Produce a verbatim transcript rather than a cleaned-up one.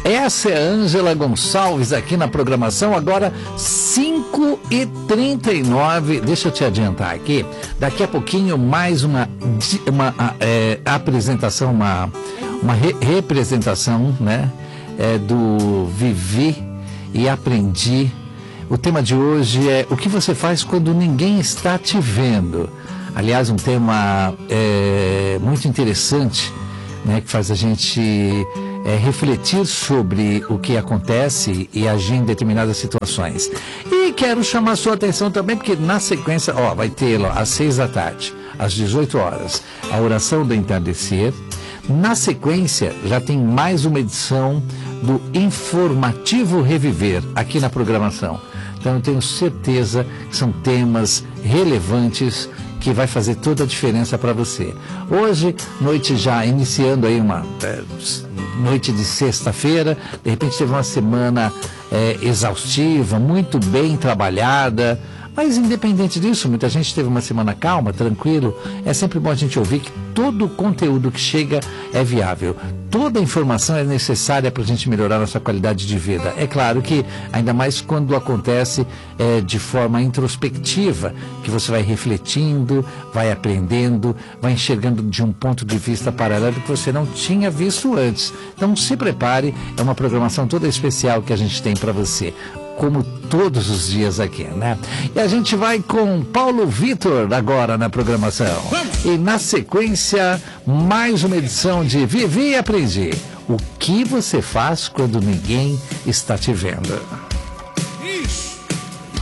Essa é a Ângela Gonçalves aqui na programação, agora cinco e trinta e nove. Deixa eu te adiantar aqui. Daqui a pouquinho mais uma, uma é, apresentação, uma, uma re representação, né? É, do Vivi e Aprendi. O tema de hoje é o que você faz quando ninguém está te vendo. Aliás, um tema é, muito interessante, né, que faz a gente é, refletir sobre o que acontece e agir em determinadas situações. E quero chamar a sua atenção também, porque na sequência, ó, vai ter ó, às seis da tarde, às dezoito horas, a oração do entardecer. Na sequência, já tem mais uma edição do Informativo Reviver aqui na programação. Então eu tenho certeza que são temas relevantes que vai fazer toda a diferença para você. Hoje, noite já iniciando aí uma é, noite de sexta-feira, de repente teve uma semana é, exaustiva, muito bem trabalhada, mas independente disso, muita gente teve uma semana calma, tranquilo. É sempre bom a gente ouvir que todo o conteúdo que chega é viável. Toda a informação é necessária para a gente melhorar nossa qualidade de vida. É claro que, ainda mais quando acontece é, de forma introspectiva, que você vai refletindo, vai aprendendo, vai enxergando de um ponto de vista paralelo que você não tinha visto antes. Então se prepare, é uma programação toda especial que a gente tem para você, como todos os dias aqui, né? E a gente vai com Paulo Vitor agora na programação. E na sequência, mais uma edição de Vivi e Aprendi. O que você faz quando ninguém está te vendo?